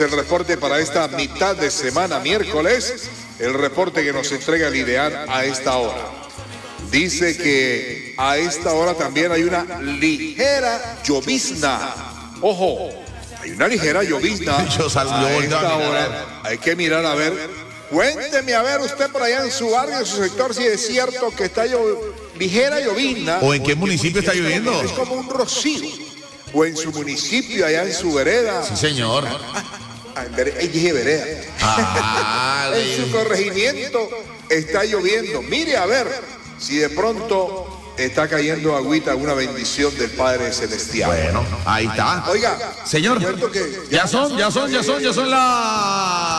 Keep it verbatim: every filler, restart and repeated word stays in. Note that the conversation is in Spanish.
Es el reporte para esta mitad de semana, miércoles, el reporte que nos entrega el IDEAN a esta hora. Dice que a esta hora también hay una ligera llovizna. Ojo, hay una ligera llovizna. Yo salgo, a yo esta voy a hora. Hay que mirar a ver. Cuénteme a ver usted por allá en su barrio, en su sector, si es cierto que está llo- ligera llovizna. ¿O en qué municipio está lloviendo? Es como un rocío. O en su municipio, allá en su vereda. Sí, señor. Ah, en vereda, ay, dije vereda. Ah, En su corregimiento está lloviendo. Mire a ver si de pronto está cayendo agüita, una bendición del Padre Celestial. bueno, ahí está. Oiga, Señor, ¿cierto que ya son, ya son, ya son, ya son las